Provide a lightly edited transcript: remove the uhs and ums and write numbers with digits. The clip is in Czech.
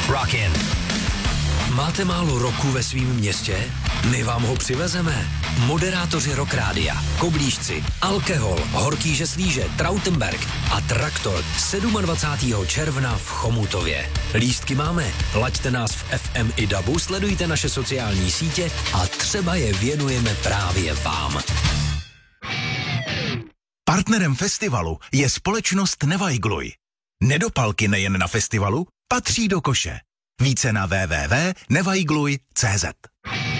Rockin'. Máte málo roku ve svém městě? My vám ho přivezeme. Moderátoři Rock Rádia, Koblížci, Alkohol, Horký Žeslíže, Trautenberg a Traktor 27. června v Chomutově. Lístky máme, laďte nás v FM i DABu, sledujte naše sociální sítě a třeba je věnujeme právě vám. Partnerem festivalu je společnost Nevajgluj. Nedopalky nejen na festivalu patří do koše. Více na www.nevajgluj.cz.